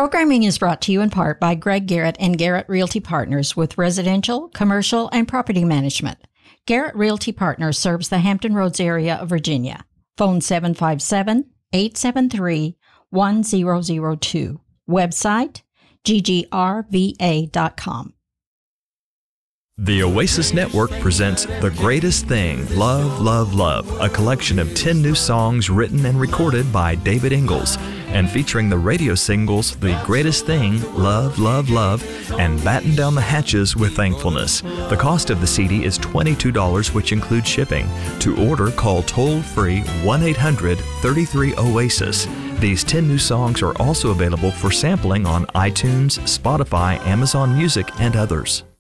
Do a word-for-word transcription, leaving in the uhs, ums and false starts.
Programming is brought to you in part by Greg Garrett and Garrett Realty Partners with residential, commercial, and property management. Garrett Realty Partners serves the Hampton Roads area of Virginia. Phone seven five seven, eight seven three, one zero zero two. Website, g g r v a dot com. The Oasis Network presents The Greatest Thing, Love, Love, Love, a collection of ten new songs written and recorded by David Ingalls, and featuring the radio singles The Greatest Thing, Love, Love, Love, and Batten Down the Hatches with Thankfulness. The cost of the C D is twenty-two dollars, which includes shipping. To order, call toll-free one eight hundred, thirty-three, OASIS. These ten new songs are also available for sampling on iTunes, Spotify, Amazon Music, and others.